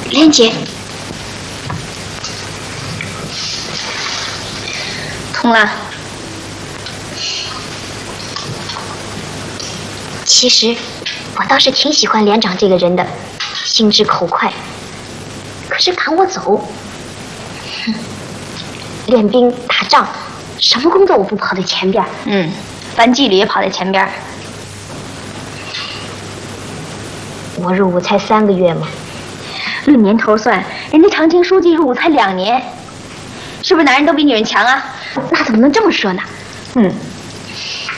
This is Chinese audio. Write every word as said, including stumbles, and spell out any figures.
莲姐， 通了。 其实我倒是挺喜欢连长这个人的，心直口快。可是赶我走，哼，练兵打仗，什么工作我不跑在前边？ 嗯，反纪律也跑在前边。 我入伍才三个月嘛， 论年头算，人家长青书记入伍才两年，是不是男人都比女人强啊？ 那怎么能这么说呢？ 嗯。